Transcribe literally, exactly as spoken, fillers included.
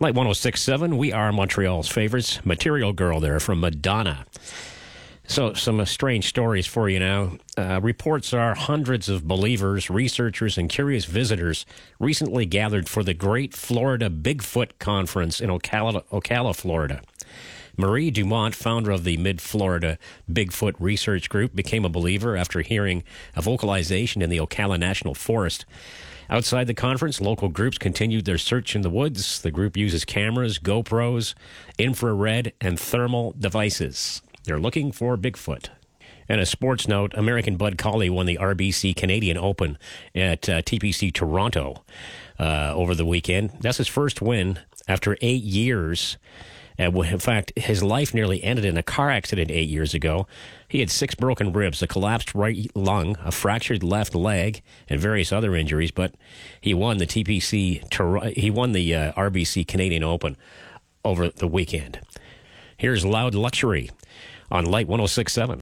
Light one oh six point seven, we are Montreal's favorites. Material Girl there from Madonna. So, some uh, strange stories for you now. Uh, reports are hundreds of believers, researchers, and curious visitors recently gathered for the Great Florida Bigfoot Conference in Ocala, Ocala, Florida. Marie Dumont, founder of the Mid-Florida Bigfoot Research Group, became a believer after hearing a vocalization in the Ocala National Forest. Outside the conference, local groups continued their search in the woods. The group uses cameras, GoPros, infrared, and thermal devices. They're looking for Bigfoot. And a sports note, American Bud Colley won the R B C Canadian Open at uh, T P C Toronto uh, over the weekend. That's his first win after eight years. Uh, in fact, his life nearly ended in a car accident eight years ago. He had six broken ribs, a collapsed right lung, a fractured left leg, and various other injuries. But he won the T P C. He won the uh, R B C Canadian Open over the weekend. Here's Loud Luxury on Light one oh six point seven.